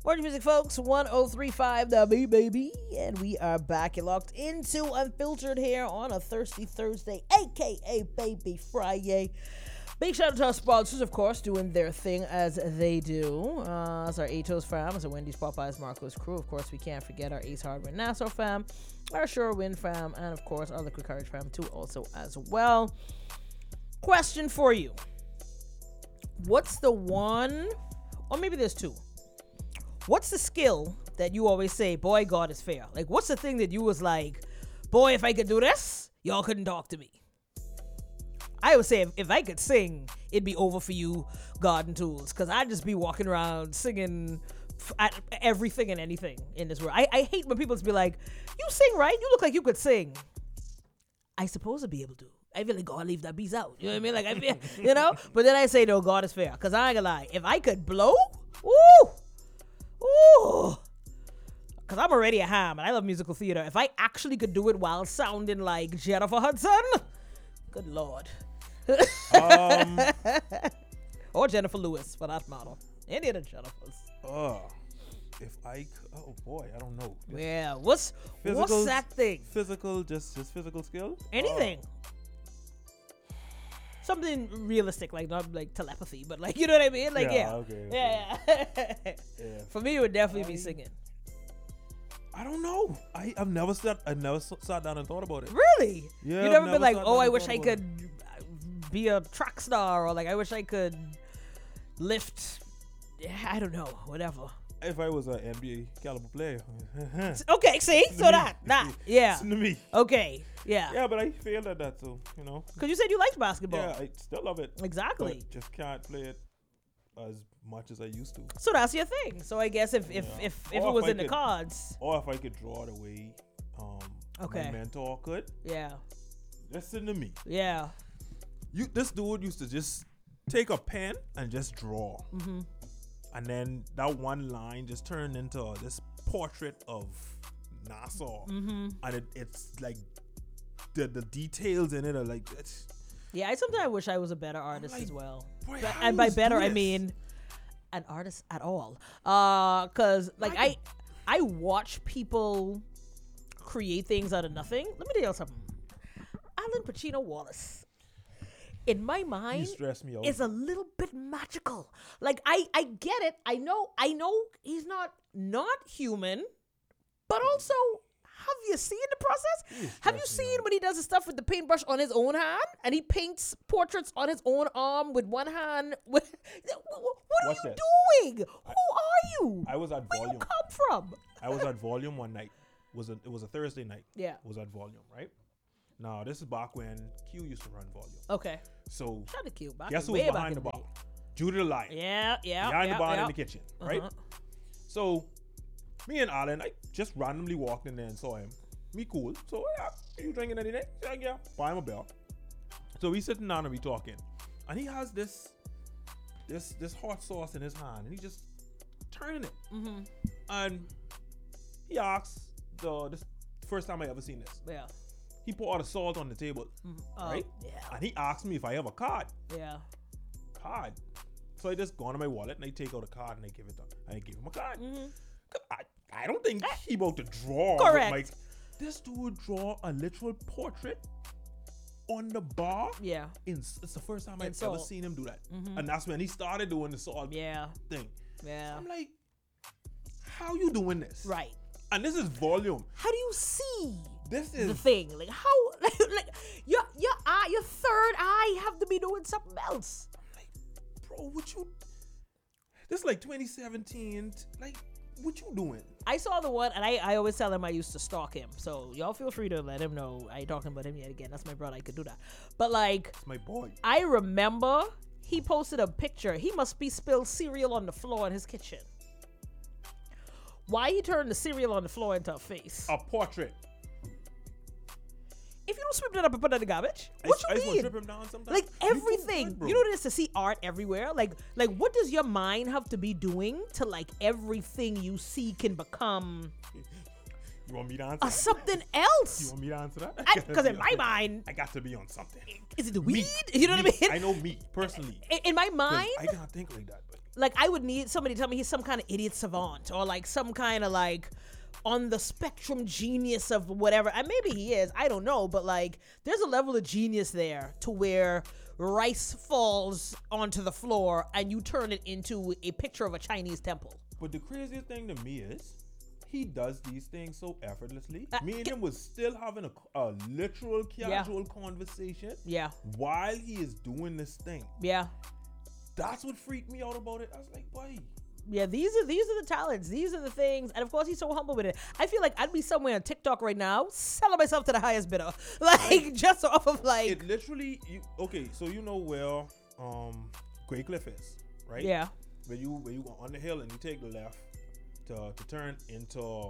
Morning music, folks. 1035 The B, baby. And we are back. You're locked into Unfiltered here on a Thirsty Thursday, a.k.a. Baby Friday. Big shout out to our sponsors, of course, doing their thing as they do. As our Atos fam, as our Wendy's, Popeyes, Marco's crew. Of course, we can't forget our Ace Hardware Nassau fam, our Sure Win fam, and of course, our Liquid Courage fam, too, also as well. Question for you. What's the one, or maybe there's two. What's the skill that you always say, boy, God is fair? Like, what's the thing that you was like, boy, if I could do this, y'all couldn't talk to me? I would say if I could sing, it'd be over for you, garden tools, because I'd just be walking around singing at everything and anything in this world. I hate when people just be like, you sing, right? You look like you could sing. I suppose I'd be able to. I feel like God leave that beast out. You know what I mean? Like, I feel, you know? But then I say, no, God is fair, because I ain't gonna lie. If I could blow, ooh, because I'm already a ham and I love musical theater. If I actually could do it while sounding like Jennifer Hudson, good Lord. Or Jennifer Lewis for that model. Any of the Jennifers. If I could, oh boy, I don't know. Yeah, what's that thing? Physical, just physical skill? Anything. Something realistic, like not like telepathy, but like, you know what I mean? Like, yeah. Okay. Yeah. For me, it would definitely be singing. I don't know. I've never sat down and thought about it. Really? Yeah. You never been like, oh, I wish I could be a track star, or like, I wish I could lift. I don't know, whatever. If I was an NBA caliber player. Okay, see? So that. Yeah. Listen to me. Okay. Yeah. Yeah, but I failed at that, so, you know. Because you said you liked basketball. Yeah, I still love it. Exactly. But just can't play it as much as I used to. So that's your thing. So I guess if it was in the cards. Or if I could draw the way my mentor could. Yeah. Listen to me. Yeah. This dude used to just take a pen and just draw. Mm-hmm. And then that one line just turned into this portrait of Nassau. Mm-hmm. And it's like the details in it are like it's. Yeah, I sometimes wish I was a better artist as well. Boy, and by better I mean an artist at all. Cause like I watch people create things out of nothing. Let me tell you something. Alan Pacino Wallace, in my mind, is a little bit magical. Like I get it. I know he's not human, but also, have you seen the process? Have you seen when he does his stuff with the paintbrush on his own hand and he paints portraits on his own arm with one hand? What are you doing? Who are you? I was at Where Volume. you come from? I was at Volume one night. It was a Thursday night. Yeah. It was at Volume, right? Now, this is back when Q used to run Volume. Okay. So, Shout out to Q. guess who was behind the bar? Judy the Lion. Yeah. Behind the bar in the kitchen, right? So, me and Alan, I just randomly walked in there and saw him. Me cool. So, yeah, are you drinking anything? Yeah. Buy him a beer. So, we sitting down and we talking. And he has this hot sauce in his hand. And he just turning it. Mm-hmm. And he asks, this first time I ever seen this. Yeah. He poured the salt on the table, right? Yeah. And he asked me if I have a card. Yeah. Card. So I just go into my wallet and I take out a card and I give it to him. And I give him a card. Mm-hmm. I don't think he about to draw. Correct. Like, this dude draw a literal portrait on the bar. Yeah. It's the first time I've ever seen him do that. Mm-hmm. And that's when he started doing the salt thing. Yeah. So I'm like, how you doing this? Right. And this is Volume. How do you see? This is the thing. Like how like your third eye have to be doing something else. I'm like, bro, this is like 2017. Like, what you doing? I saw the one, and I always tell him I used to stalk him. So y'all feel free to let him know I ain't talking about him yet again. That's my brother. I could do that. But like, it's my boy. I remember he posted a picture. He must be spilled cereal on the floor in his kitchen. Why he turned the cereal on the floor into a face? A portrait. If you don't sweep that up and put that in the garbage, what you mean? I just trip him down sometimes. Like everything, you know what it is to see art everywhere. Like what does your mind have to be doing to like everything you see can become? You want me to answer something else? You want me to answer that? Because in my mind, I got to be on something. Is it the weed? You know what I mean? I know me personally. In my mind, I can't think like that. But like I would need somebody to tell me he's some kind of idiot savant or like some kind of like on the spectrum genius of whatever. And maybe he is, I don't know, but like there's a level of genius there to where rice falls onto the floor and you turn it into a picture of a Chinese temple. But the craziest thing to me is he does these things so effortlessly. Me and him was still having a literal casual conversation. Yeah. While he is doing this thing. Yeah. That's what freaked me out about it. I was like, boy. Yeah, these are the talents. These are the things. And of course, he's so humble with it. I feel like I'd be somewhere on TikTok right now selling myself to the highest bidder. Like, just off of like. It literally, okay, so you know where Great Cliff is, right? Yeah. Where you go on the hill and you take the left to turn into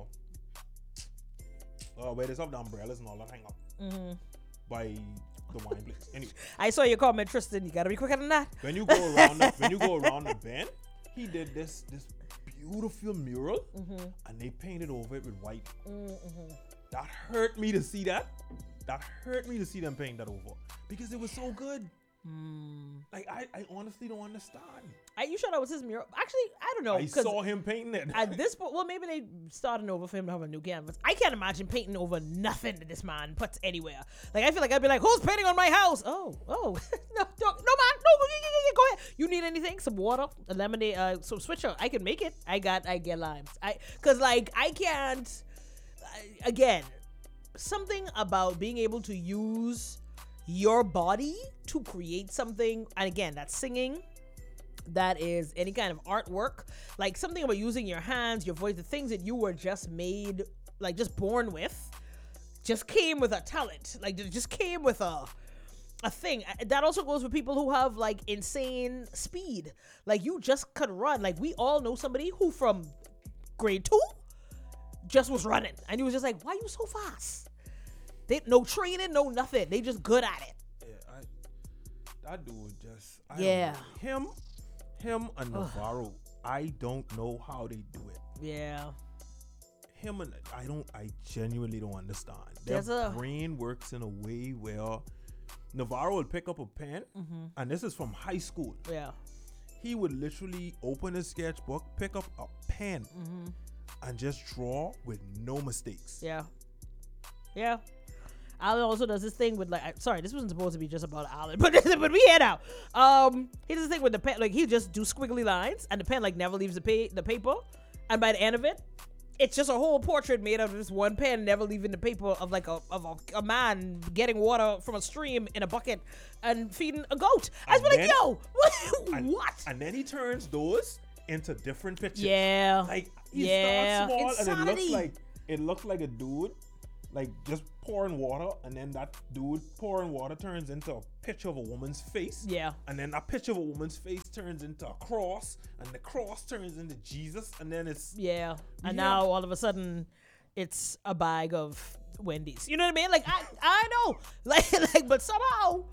where there's up the umbrellas and all that hang up by the wine place. Anyway, I saw your comment, Tristan. You gotta be quicker than that. When you go around the bend, he did this beautiful mural and they painted over it with white. That hurt me to see that. That hurt me to see them paint that over because it was so good. Like I honestly don't understand. You sure that was his mural? Actually, I don't know. I saw him painting it. At this point, well, maybe they started over for him to have a new canvas. I can't imagine painting over nothing that this man puts anywhere. Like I feel like I'd be like, "Who's painting on my house?" Oh, no, man, no, go ahead. You need anything? Some water, a lemonade, some switcher. I can make it. I get limes. Cause like I can't. Again, something about being able to use your body to create something, and again, that's singing, that is any kind of artwork, like something about using your hands, your voice, the things that you were just made, like just born with, just came with a talent, like it just came with a thing. That also goes for people who have like insane speed, like you just could run. Like we all know somebody who from grade 2 just was running and he was just like, why are you so fast? They no training, no nothing. They just good at it. Yeah, that dude just. Him and Navarro. I don't know how they do it. Yeah. Him and I genuinely don't understand. Their brain works in a way where Navarro would pick up a pen, and this is from high school. Yeah. He would literally open his sketchbook, pick up a pen, and just draw with no mistakes. Yeah. Yeah. Alan also does this thing with like, sorry, this wasn't supposed to be just about Alan, but we head out. He does this thing with the pen, like he just do squiggly lines, and the pen like never leaves the paper, and by the end of it, it's just a whole portrait made out of this one pen, never leaving the paper of like a man getting water from a stream in a bucket and feeding a goat. I was like, yo, what? And then he turns those into different pictures. Yeah, like he starts small, insanity. And it looks like a dude. Like just pouring water, and then that dude pouring water turns into a picture of a woman's face. Yeah. And then that picture of a woman's face turns into a cross, and the cross turns into Jesus, and then it's And now all of a sudden, it's a bag of Wendy's. You know what I mean? Like I know, like, but somehow,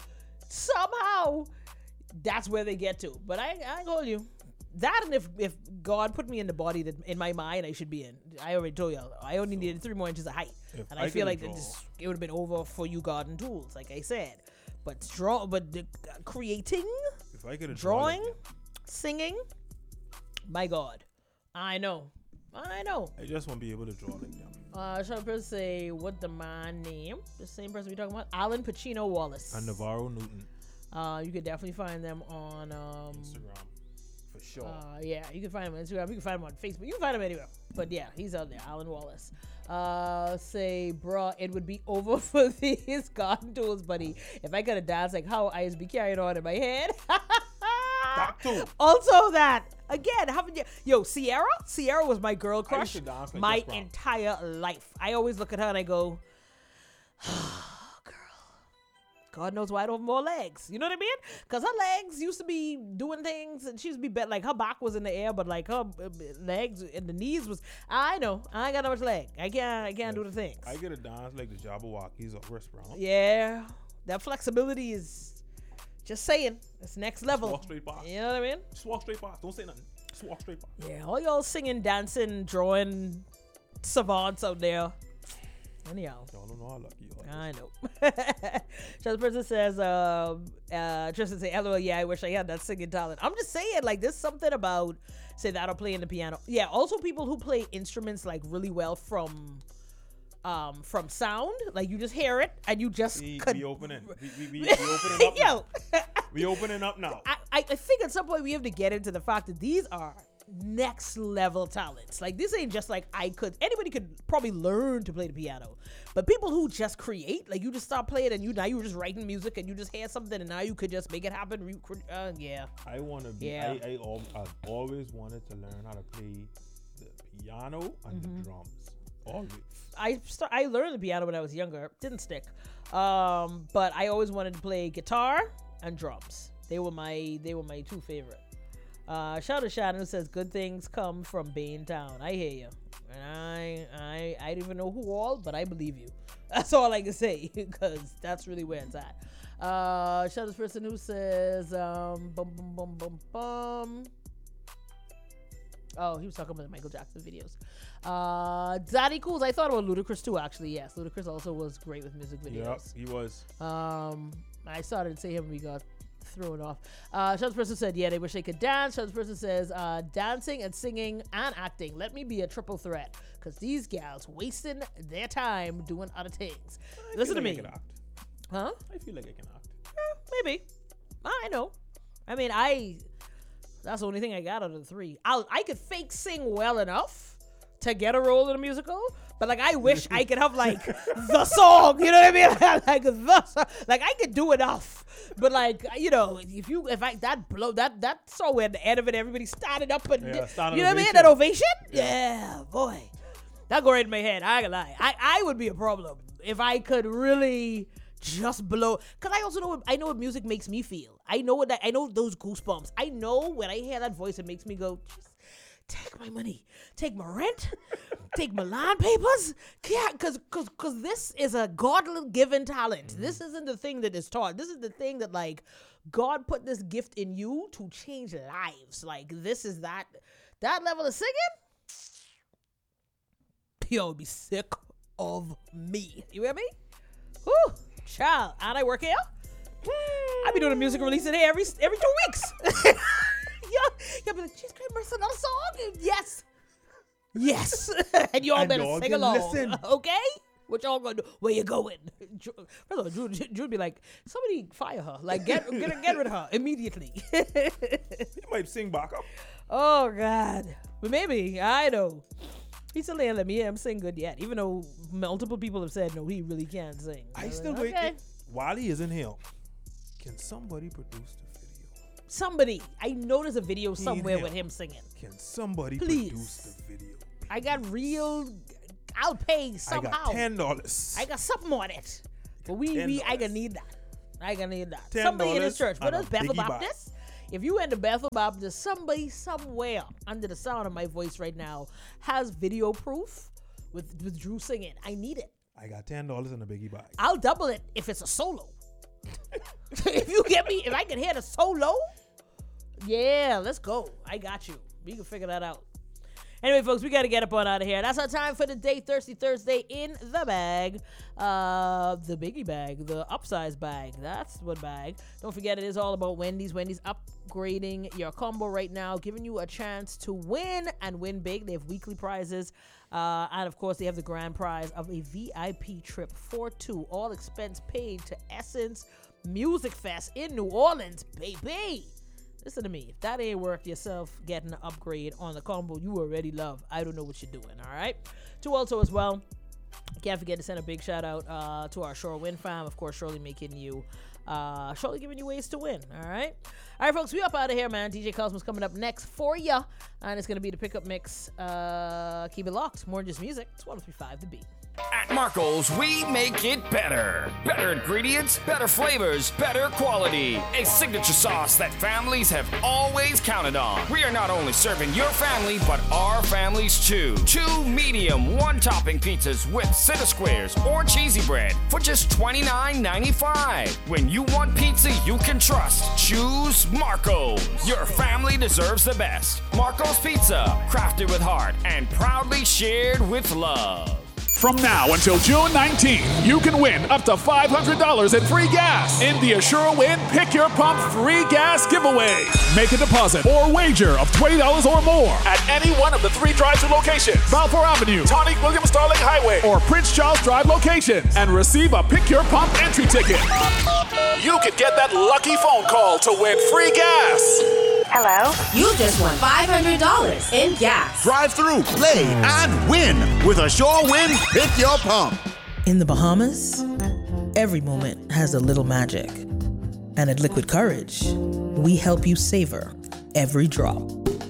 that's where they get to. But I told you. That, and if God put me in the body that in my mind I should be in, I already told y'all, I only needed 3 more inches of height, and I feel like it would have been over for you, garden tools, like I said. But creating, if I could drawing, singing, my God, I know. I just want to be able to draw like them. Shall I say what the man name? The same person we talking about, Alan Pacino Wallace and Navarro Newton. You could definitely find them on Instagram. Sure. Yeah, you can find him on Instagram. You can find him on Facebook. You can find him anywhere. But yeah, he's out there, Alan Wallace. Say, bruh, it would be over for these garden tools, buddy. If I could have danced like how I used to be carrying on in my head. That too. Also that. Again, haven't you? Yo, Sierra? Sierra was my girl crush I used to dance like my entire life. I always look at her and I go, God knows why I don't have more legs. You know what I mean? Because her legs used to be doing things, and she used to be better. Like her back was in the air, but like her legs and the knees was. I know. I ain't got no much leg. I can't do the things. I get a dance like the Jabberwockies or Chris Brown. Yeah, that flexibility is just saying. It's next level. Just walk straight past. You know what I mean? Just walk straight past. Don't say nothing. Just walk straight past. Yeah, all y'all singing, dancing, drawing savants out there. Anyhow. Y'all don't know how lucky you are. I know. So the person says, Tristan say, LOL, yeah, I wish I had that singing talent. I'm just saying, like, there's something about, say, that or playing the piano. Yeah, also people who play instruments, like, really well from sound. Like, you just hear it, and you just... We opening. We opening up now. We opening up now. I think at some point we have to get into the fact that these are next level talents. Like, this ain't just like anybody could probably learn to play the piano, but people who just create, like, you just start playing and now you're just writing music and you just hear something and now you could just make it happen. Yeah. I want to be. Yeah. I've always wanted to learn how to play the piano and the drums. Always. I learned the piano when I was younger. Didn't stick. But I always wanted to play guitar and drums. They were my two favorite. Shout out to Shannon who says good things come from Bain Town. I hear you. And I don't even know who all, but I believe you. That's all I can say, because that's really where it's at. Shout out to this person who says Oh, he was talking about the Michael Jackson videos. Daddy Cools, I thought about Ludacris too, actually. Yes, Ludacris also was great with music videos. Yep, he was. I started to say him, we got thrown off. Shadow's person said, yeah, they wish they could dance. Shadow's person says, dancing and singing and acting. Let me be a triple threat, because these gals wasting their time doing other things. Listen to me. Huh? I feel like I can act. Maybe. I know. I mean, that's the only thing I got out of the three. I could fake sing well enough to get a role in a musical, but like I wish I could have like the song, you know what I mean? Like the song. Like I could do enough, but like, you know, if I that song where at the end of it everybody started up and you know what I mean? That ovation? Yeah, boy, that go right in my head. I ain't gonna lie. I would be a problem if I could really just blow, because I also know what music makes me feel. I know those goosebumps. I know when I hear that voice, it makes me go, just take my money, take my rent, take my land papers. Yeah, because this is a God-given talent. This isn't the thing that is taught. This is the thing that, like, God put this gift in you to change lives. Like, this is that level of singing. Yo, would be sick of me. You hear me? Whew. Child, and I work here. I be doing a music release in here every 2 weeks. You'll be like, she's great, Marissa, another song? Yes. And you all better sing along. Listen. Okay? What y'all gonna do? Where you going? First of all, Drew be like, somebody fire her. Like, get rid of her immediately. You might sing back up. Oh, God. But maybe. I know. He still ain't let me hear him sing good yet, even though multiple people have said, no, he really can't sing. I still wait. While he isn't here, can somebody produce the video? Somebody. I know there's a video somewhere with him singing. Can somebody produce the video? I got I'll pay somehow. I got $10. I got something on it. But I gonna need that. $10 somebody in this church. What is Bethel Baptist? If you in the Bethel Baptist, somebody somewhere under the sound of my voice right now has video proof with Drew singing. I need it. I got $10 in a biggie bag. I'll double it if it's a solo. If you get me, if I can hear the solo, yeah, let's go. I got you. We can figure that out. Anyway, folks, we got to get up on out of here. That's our time for the day. Thirsty Thursday in the bag. The biggie bag, the upsize bag. That's what bag. Don't forget, it is all about Wendy's. Wendy's upgrading your combo right now, giving you a chance to win and win big. They have weekly prizes. And, of course, they have the grand prize of a VIP trip for two. All expense paid to Essence Music Fest in New Orleans, baby. Listen to me. If that ain't worth yourself getting an upgrade on the combo you already love, I don't know what you're doing, all right? To also as well, can't forget to send a big shout out to our Shore Win fam. Of course, Shirley giving you ways to win, all right? All right, folks, we up out of here, man. DJ Cosmos coming up next for ya, and it's going to be the pickup mix. Keep it locked. More than just music. It's 103.5 The Beat. At Marco's, we make it better. Better ingredients, better flavors, better quality. A signature sauce that families have always counted on. We are not only serving your family, but our families too. 2 medium, 1-topping pizzas with center squares or cheesy bread for just $29.95. When you want pizza you can trust, choose Marco's. Your family deserves the best. Marco's Pizza, crafted with heart and proudly shared with love. From now until June 19th, you can win up to $500 in free gas in the Assure Win Pick Your Pump free gas giveaway. Make a deposit or wager of $20 or more at any one of the 3 drive-thru locations, Balfour Avenue, Tonic Williams-Darling Highway, or Prince Charles Drive locations, and receive a Pick Your Pump entry ticket. You could get that lucky phone call to win free gas. Hello? You just won $500 in gas. Drive through, play, and win with Assure Win Pick Your Pump. In the Bahamas, every moment has a little magic. And at Liquid Courage, we help you savor every drop.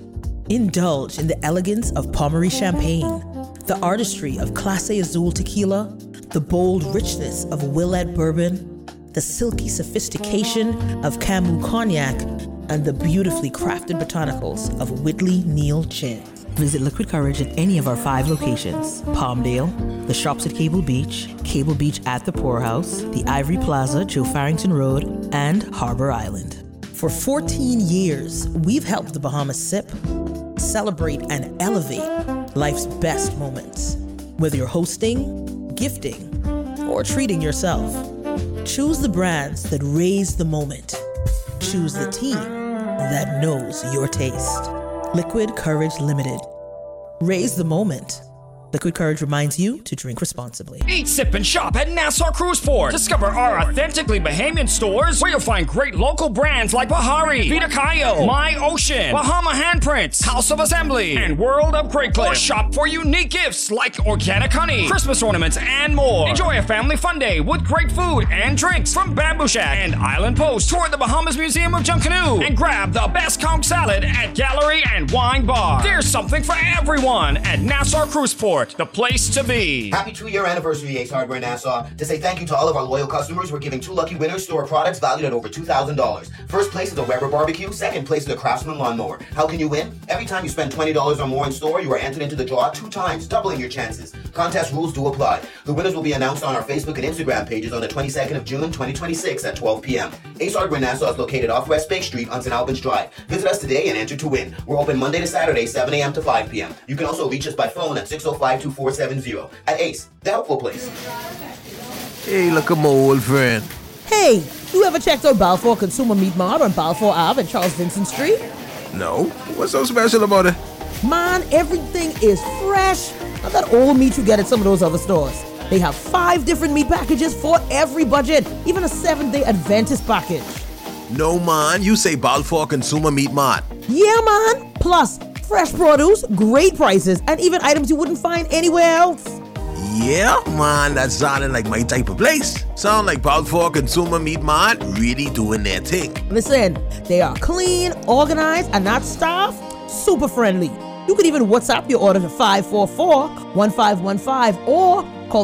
Indulge in the elegance of Pommery Champagne, the artistry of Clase Azul Tequila, the bold richness of Willett Bourbon, the silky sophistication of Camus Cognac, and the beautifully crafted botanicals of Whitley Neal Gin. Visit Liquid Courage at any of our 5 locations: Palmdale, the shops at Cable Beach at the Poorhouse, the Ivory Plaza, Joe Farrington Road, and Harbor Island. For 14 years, we've helped the Bahamas sip, celebrate, and elevate life's best moments. Whether you're hosting, gifting, or treating yourself, choose the brands that raise the moment. Choose the team that knows your taste. Liquid Courage Limited. Raise the moment. Liquid Courage reminds you to drink responsibly. Eat, sip, and shop at Nassau Cruise Port. Discover our authentically Bahamian stores where you'll find great local brands like Bahari, Vita Cayo, My Ocean, Bahama Handprints, House of Assembly, and World of Great Clips. Or shop for unique gifts like organic honey, Christmas ornaments, and more. Enjoy a family fun day with great food and drinks from Bamboo Shack and Island Post. Tour the Bahamas Museum of Junkanoo and grab the best conch salad at Gallery and Wine Bar. There's something for everyone at Nassau Cruise Port. The place to be. Happy 2-year anniversary, Ace Hardware Nassau. To say thank you to all of our loyal customers, we're giving 2 lucky winners store products valued at over $2,000. First place is a Weber barbecue. Second place is a Craftsman lawnmower. How can you win? Every time you spend $20 or more in store, you are entered into the draw 2 times, doubling your chances. Contest rules do apply. The winners will be announced on our Facebook and Instagram pages on the 22nd of June, 2026 at 12 p.m. Ace Hardware Nassau is located off West Bay Street on St. Albans Drive. Visit us today and enter to win. We're open Monday to Saturday, 7 a.m. to 5 p.m. You can also reach us by phone at 605-2470. At Ace, the helpful place. Hey, look at my old friend. Hey, you ever checked out Balfour Consumer Meat Mart on Balfour Ave and Charles Vincent Street? No? What's so special about it? Man, everything is fresh. Not that old meat you get at some of those other stores. They have 5 different meat packages for every budget, even a 7-day Adventist package. No, man. You say Balfour Consumer Meat Mart. Yeah, man. Plus, fresh produce, great prices, and even items you wouldn't find anywhere else. Yeah, man. That sounding like my type of place. Sound like Balfour Consumer Meat Mart really doing their thing. Listen, they are clean, organized, and that staff, super friendly. You could even WhatsApp your order to 544-1515 or call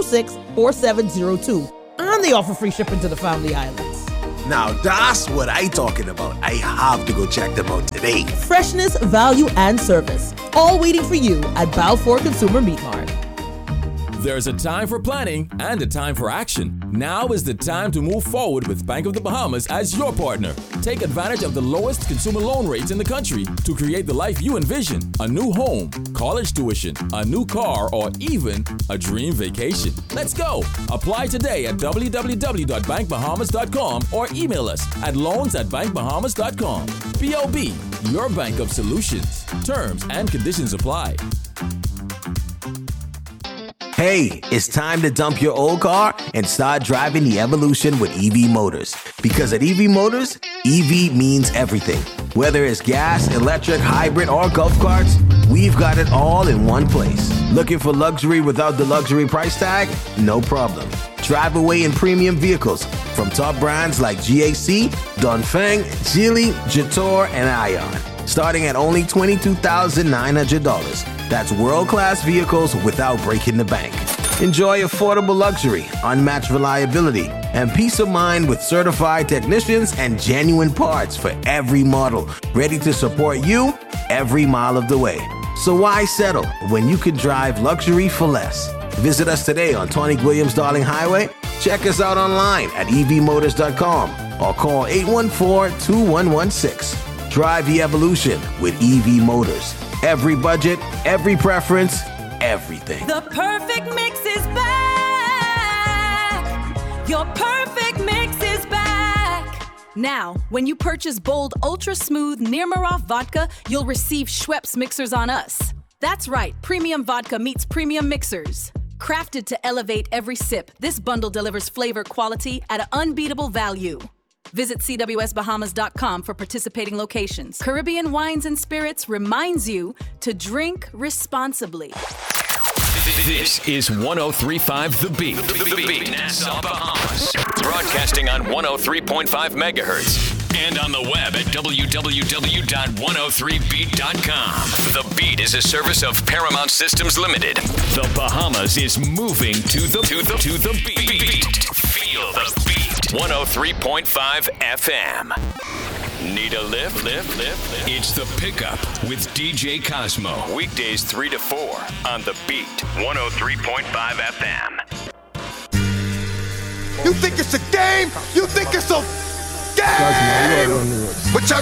326-4702. And they offer free shipping to the Family Islands. Now that's what I talking about. I have to go check them out today. Freshness, value, and service. All waiting for you at Balfour Consumer Meat Mart. There's a time for planning and a time for action. Now is the time to move forward with Bank of the Bahamas as your partner. Take advantage of the lowest consumer loan rates in the country to create the life you envision. A new home, college tuition, a new car, or even a dream vacation. Let's go! Apply today at www.bankbahamas.com or email us at loans@bankbahamas.com. BOB, your bank of solutions. Terms and conditions apply. Hey, it's time to dump your old car and start driving the evolution with EV Motors. Because at EV Motors, EV means everything. Whether it's gas, electric, hybrid, or golf carts, we've got it all in one place. Looking for luxury without the luxury price tag? No problem. Drive away in premium vehicles from top brands like GAC, Dongfeng, Geely, Jetour, and Ion. Starting at only $22,900. That's world-class vehicles without breaking the bank. Enjoy affordable luxury, unmatched reliability, and peace of mind with certified technicians and genuine parts for every model, ready to support you every mile of the way. So why settle when you can drive luxury for less? Visit us today on Tonic Williams-Darling Highway. Check us out online at evmotors.com or call 814-2116. Drive the evolution with EV Motors. Every budget, every preference, everything. The perfect mix is back. Your perfect mix is back. Now, when you purchase Bold Ultra Smooth Nirmaroff Vodka, you'll receive Schweppes Mixers on Us. That's right, premium vodka meets premium mixers. Crafted to elevate every sip, this bundle delivers flavor quality at an unbeatable value. Visit CWSBahamas.com for participating locations. Caribbean Wines and Spirits reminds you to drink responsibly. This is 103.5 The Beat. The Beat, Nassau, Bahamas. Broadcasting on 103.5 megahertz. And on the web at www.103beat.com. The Beat is a service of Paramount Systems Limited. The Bahamas is moving to the beat. Feel the beat. 103.5 FM. Need a lift? It's The Pickup with DJ Cosmo. Weekdays 3 to 4 on The Beat. 103.5 FM. You think it's a game? You think it's a game? But